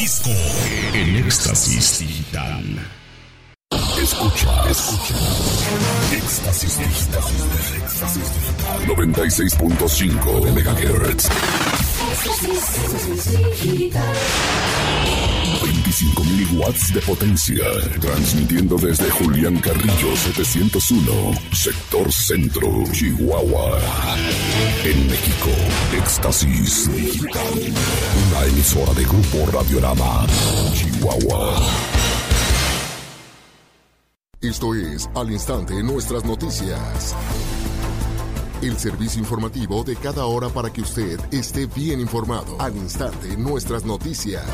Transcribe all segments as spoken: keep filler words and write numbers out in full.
Jalisco. En Éxtasis Digital. Escucha, escucha. Éxtasis Digital. Éxtasis Digital. noventa y seis punto cinco megahertz. veinticinco mil watts de potencia. Transmitiendo desde Julián Carrillo setecientos uno, sector centro, Chihuahua. En México, Éxtasis Digital. Una emisora de Grupo Radiorama, Chihuahua. Esto es Al Instante Nuestras Noticias. El servicio informativo de cada hora para que usted esté bien informado. Al Instante Nuestras Noticias.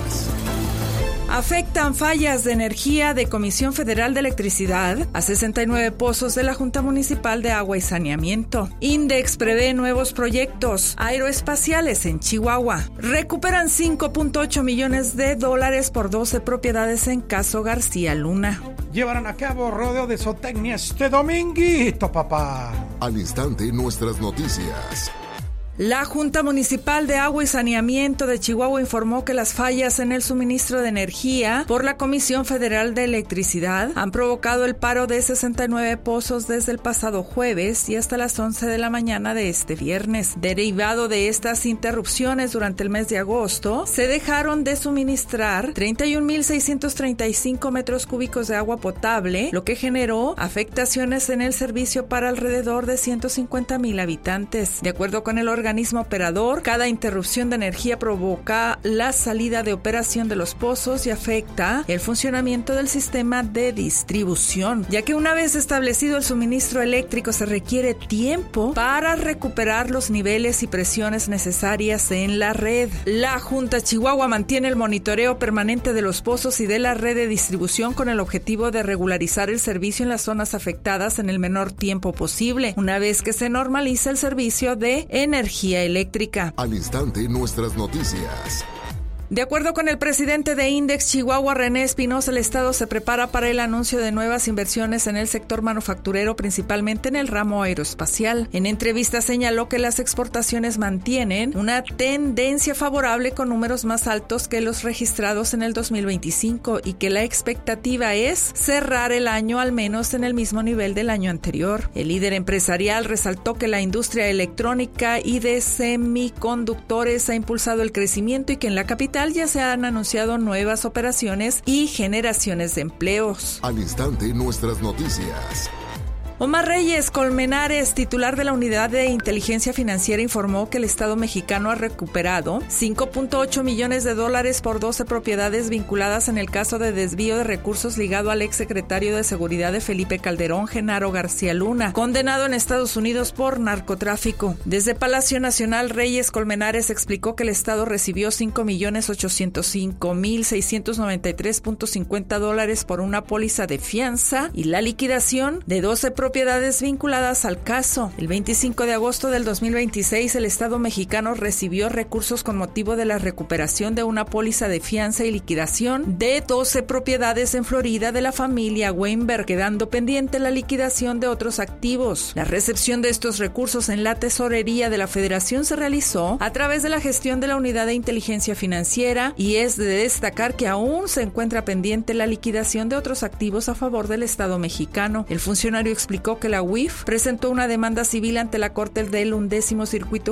Afectan fallas de energía de Comisión Federal de Electricidad a sesenta y nueve pozos de la Junta Municipal de Agua y Saneamiento. Index prevé nuevos proyectos aeroespaciales en Chihuahua. Recuperan cinco punto ocho millones de dólares por doce propiedades en caso García Luna. Llevarán a cabo rodeo de zootecnia este dominguito, papá. Al Instante Nuestras Noticias. La Junta Municipal de Agua y Saneamiento de Chihuahua informó que las fallas en el suministro de energía por la Comisión Federal de Electricidad han provocado el paro de sesenta y nueve pozos desde el pasado jueves y hasta las once de la mañana de este viernes. Derivado de estas interrupciones durante el mes de agosto, se dejaron de suministrar treinta y un mil seiscientos treinta y cinco metros cúbicos de agua potable, lo que generó afectaciones en el servicio para alrededor de ciento cincuenta mil habitantes. De acuerdo con el organismo organismo operador, cada interrupción de energía provoca la salida de operación de los pozos y afecta el funcionamiento del sistema de distribución, ya que una vez establecido el suministro eléctrico se requiere tiempo para recuperar los niveles y presiones necesarias en la red. La Junta Chihuahua mantiene el monitoreo permanente de los pozos y de la red de distribución con el objetivo de regularizar el servicio en las zonas afectadas en el menor tiempo posible, una vez que se normalice el servicio de energía eléctrica. Al Instante Nuestras Noticias. De acuerdo con el presidente de Index Chihuahua, René Espinosa, el estado se prepara para el anuncio de nuevas inversiones en el sector manufacturero, principalmente en el ramo aeroespacial. En entrevista señaló que las exportaciones mantienen una tendencia favorable con números más altos que los registrados en el dos mil veinticinco y que la expectativa es cerrar el año al menos en el mismo nivel del año anterior. El líder empresarial resaltó que la industria electrónica y de semiconductores ha impulsado el crecimiento y que en la capital ya se han anunciado nuevas operaciones y generaciones de empleos. Al Instante Nuestras Noticias. Omar Reyes Colmenares, titular de la Unidad de Inteligencia Financiera, informó que el Estado mexicano ha recuperado cinco punto ocho millones de dólares por doce propiedades vinculadas en el caso de desvío de recursos ligado al exsecretario de Seguridad de Felipe Calderón, Genaro García Luna, condenado en Estados Unidos por narcotráfico. Desde Palacio Nacional, Reyes Colmenares explicó que el Estado recibió cinco millones ochocientos cinco mil seiscientos noventa y tres punto cincuenta dólares por una póliza de fianza y la liquidación de doce propiedades propiedades vinculadas al caso. El veinticinco de agosto del dos mil veintiséis, el Estado mexicano recibió recursos con motivo de la recuperación de una póliza de fianza y liquidación de doce propiedades en Florida de la familia Weinberg, quedando pendiente la liquidación de otros activos. La recepción de estos recursos en la tesorería de la Federación se realizó a través de la gestión de la Unidad de Inteligencia Financiera y es de destacar que aún se encuentra pendiente la liquidación de otros activos a favor del Estado mexicano. El funcionario explicó que la U I F presentó una demanda civil ante la Corte del Undécimo Circuito